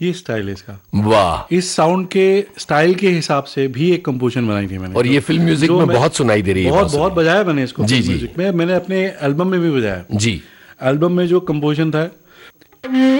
ये स्टाइल है इसका। वाह। इस साउंड के स्टाइल के हिसाब से भी एक कंपोजिशन बनाई थी मैंने। और ये फिल्म म्यूजिक में बहुत सुनाई दे रही है। बहुत बहुत बजाया मैंने इसको जी, फिल्म जी। म्यूजिक में, मैंने अपने एल्बम में भी बजाया। जी। एल्बम में जो कंपोजिशन था